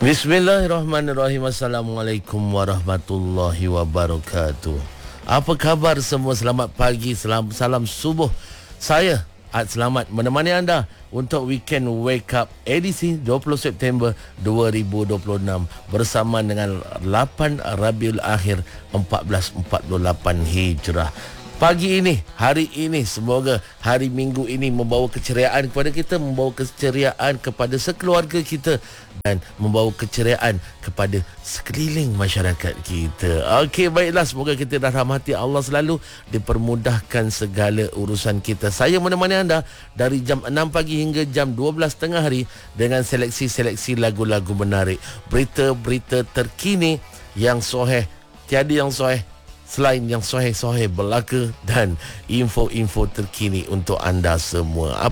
Bismillahirrahmanirrahim. Assalamualaikum warahmatullahi wabarakatuh. Apa khabar semua? Selamat pagi, salam subuh. Saya Ad Selamat menemani anda untuk Weekend Wake Up edisi 20 September 2026 bersama dengan 8 Rabiul Akhir 1448 Hijrah. Pagi ini, hari ini, semoga hari Minggu ini membawa keceriaan kepada kita, membawa keceriaan kepada sekeluarga kita dan membawa keceriaan kepada sekeliling masyarakat kita. Okey, baiklah, semoga kita dirahmati Allah selalu, dipermudahkan segala urusan kita. Saya menemani anda dari jam 6 pagi hingga jam 12 tengah hari dengan seleksi-seleksi lagu-lagu menarik, berita-berita terkini yang soheh, tiada yang soheh selain yang soheh-soheh belaka dan info-info terkini untuk anda semua.